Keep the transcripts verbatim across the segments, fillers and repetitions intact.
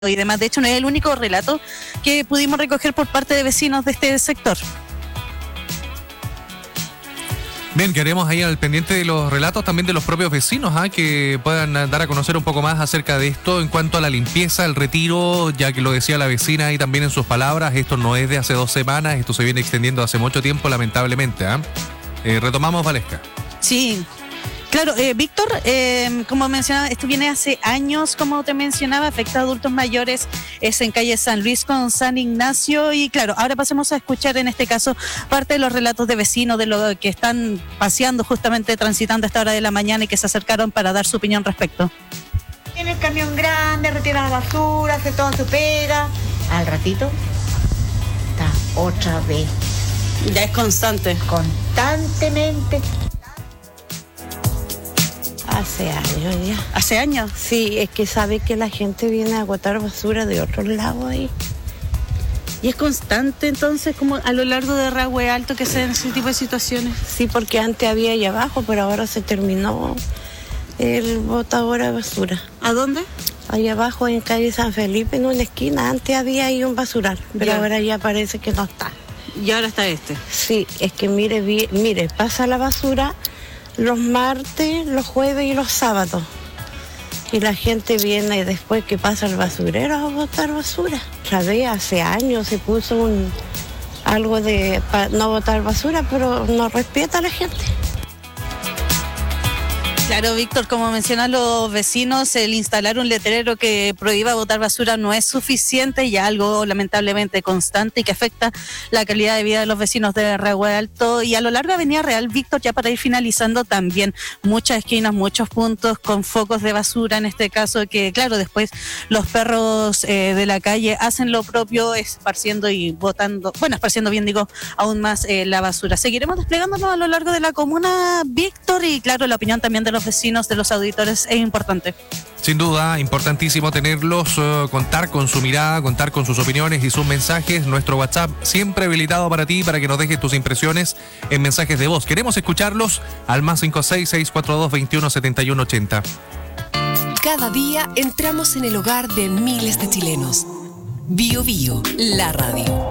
y demás. De hecho, no es el único relato que pudimos recoger por parte de vecinos de este sector. Bien, queremos ahí al pendiente de los relatos también de los propios vecinos, ¿eh? Que puedan dar a conocer un poco más acerca de esto en cuanto a la limpieza, el retiro, ya que lo decía la vecina ahí también en sus palabras, esto no es de hace dos semanas, esto se viene extendiendo hace mucho tiempo, lamentablemente. ¿eh? Eh, retomamos, Valesca. Sí. Claro, eh, Víctor, eh, como mencionaba, esto viene hace años, como te mencionaba, afecta a adultos mayores, es en calle San Luis con San Ignacio y claro, ahora pasemos a escuchar en este caso parte de los relatos de vecinos, de los que están paseando justamente, transitando a esta hora de la mañana y que se acercaron para dar su opinión respecto. Tiene el camión grande, retira la basura, hace toda su pega, al ratito está otra vez. Ya es constante. Constantemente. Hace años ya. ¿Hace años? Sí, es que sabe que la gente viene a botar basura de otros lados ahí. ¿Y es constante entonces como a lo largo de Rahue Alto que se den ese tipo de situaciones? Sí, porque antes había ahí abajo, pero ahora se terminó el botador de basura. ¿A dónde? Ahí abajo en calle San Felipe, en una esquina. Antes había ahí un basural, pero Ya. ahora ya parece que no está. Y ahora está este. Sí, es que mire, vi- mire, pasa la basura los martes, los jueves y los sábados. Y la gente viene después que pasa el basurero a botar basura. Sabes, hace años se puso un algo de pa, no botar basura, pero no respeta a la gente. Claro, Víctor, como mencionan los vecinos, el instalar un letrero que prohíba botar basura no es suficiente y algo lamentablemente constante y que afecta la calidad de vida de los vecinos de Rahue Alto y a lo largo de Avenida Real, Víctor, ya para ir finalizando también muchas esquinas, muchos puntos con focos de basura, en este caso que claro, después los perros eh, de la calle hacen lo propio esparciendo y botando, bueno, esparciendo bien digo, aún más eh, la basura. Seguiremos desplegándonos a lo largo de la comuna, Víctor, y claro, la opinión también de los vecinos, de los auditores es importante. Sin duda, importantísimo tenerlos, uh, contar con su mirada, contar con sus opiniones y sus mensajes. Nuestro WhatsApp siempre habilitado para ti, para que nos dejes tus impresiones en mensajes de voz. Queremos escucharlos al más cinco seis, seis cuatro dos, veintiuno, setenta y uno, ochenta. Cada día entramos en el hogar de miles de chilenos. Bio Bio, la radio.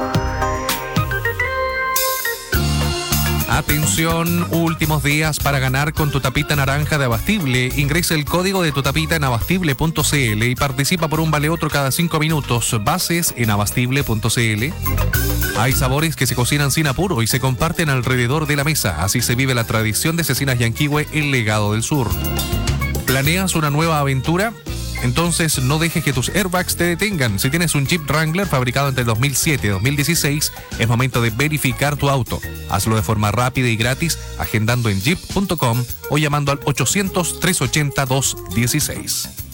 Atención, últimos días para ganar con tu tapita naranja de Abastible. Ingresa el código de tu tapita en abastible punto c l y participa por un vale otro cada cinco minutos. Bases en abastible punto c l. Hay sabores que se cocinan sin apuro y se comparten alrededor de la mesa. Así se vive la tradición de Cecinas Yanquihue, el legado del sur. ¿Planeas una nueva aventura? Entonces no dejes que tus airbags te detengan. Si tienes un Jeep Wrangler fabricado entre dos mil siete y dos mil dieciséis, es momento de verificar tu auto. Hazlo de forma rápida y gratis, agendando en jeep punto com o llamando al ochocientos, trescientos ochenta, doscientos dieciséis.